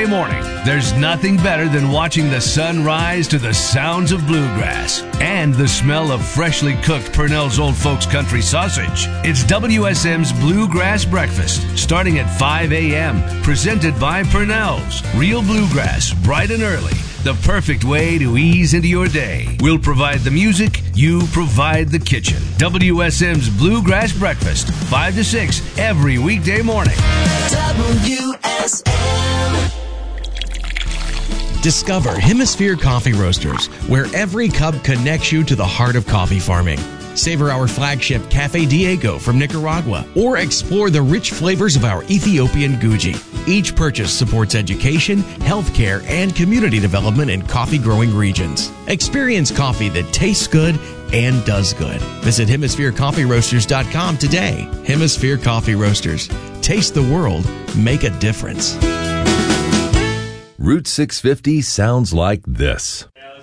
weekday morning. There's nothing better than watching the sun rise to the sounds of bluegrass and the smell of freshly cooked Purnell's Old Folks Country sausage. It's WSM's Bluegrass Breakfast, starting at 5 a.m., presented by Purnell's. Real bluegrass, bright and early. The perfect way to ease into your day. We'll provide the music, you provide the kitchen. WSM's Bluegrass Breakfast, 5 to 6 every weekday morning. WSM. Discover Hemisphere Coffee Roasters, where every cup connects you to the heart of coffee farming. Savor our flagship Cafe Diego from Nicaragua, or explore the rich flavors of our Ethiopian Guji. Each purchase supports education, healthcare, and community development in coffee-growing regions. Experience coffee that tastes good and does good. Visit HemisphereCoffeeRoasters.com today. Hemisphere Coffee Roasters. Taste the world. Make a difference. Route 650 sounds like this.